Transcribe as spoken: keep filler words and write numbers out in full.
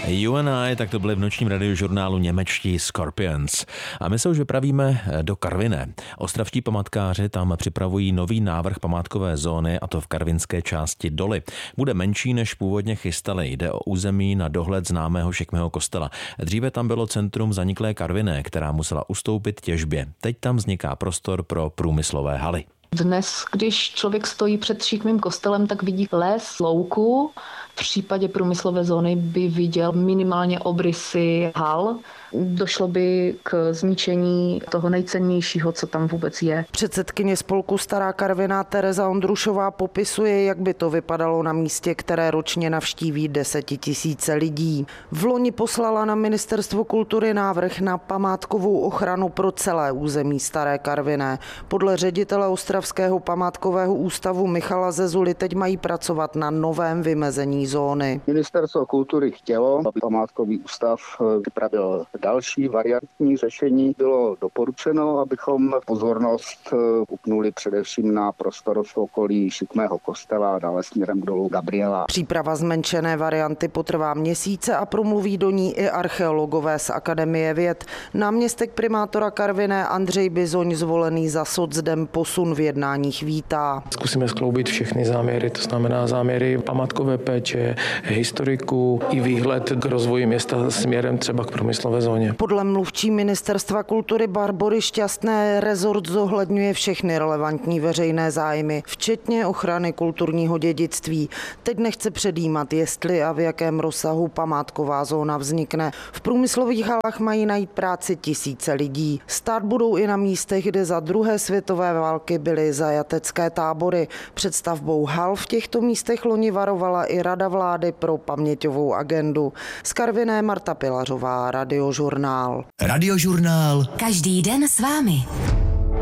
You and I, tak to byly v nočním radiožurnálu němečtí Scorpions. A my se už vypravíme do Karviné. Ostravští památkáři tam připravují nový návrh památkové zóny, a to v karvinské části Doly. Bude menší, než původně chystali. Jde o území na dohled známého šikmého kostela. Dříve tam bylo centrum zaniklé Karviné, která musela ustoupit těžbě. Teď tam vzniká prostor pro průmyslové haly. Dnes, když člověk stojí před šikmým kostelem, tak vidí les, louku. V případě průmyslové zóny by viděl minimálně obrysy hal. Došlo by k zničení toho nejcennějšího, co tam vůbec je. Předsedkyně spolku Stará Karviná Tereza Ondrušová popisuje, jak by to vypadalo na místě, které ročně navštíví desetitisíce lidí. V loni poslala na Ministerstvo kultury návrh na památkovou ochranu pro celé území Staré Karviné. Podle ředitele Ostravského památkového ústavu Michala Zezuly teď mají pracovat na novém vymezení zóny. Ministerstvo kultury chtělo, aby památkový ústav připravil další variantní řešení. Bylo doporučeno, abychom pozornost upnuli především na prostor v okolí šikmého kostela a dále směrem k dolu Gabriela. Příprava zmenšené varianty potrvá měsíce a promluví do ní i archeologové z Akademie věd. Náměstek primátora Karviné Andřej Bizoň, zvolený za socdem, posun v jednáních vítá. Zkusíme skloubit všechny záměry, to znamená záměry památkové péče, historiku i výhled k rozvoji města směrem třeba k průmyslové zóně. Podle mluvčí Ministerstva kultury Barbory Šťastné rezort zohledňuje všechny relevantní veřejné zájmy, včetně ochrany kulturního dědictví. Teď nechce předjímat, jestli a v jakém rozsahu památková zóna vznikne. V průmyslových halách mají najít práci tisíce lidí. Stát budou i na místech, kde za druhé světové války byly zajatecké tábory. Před stavbou hal v těchto místech loni varovala i Rada vlády pro paměťovou agendu. Z Karviné Marta Pilařová, Radiožurnál. Radiožurnál. Každý den s vámi.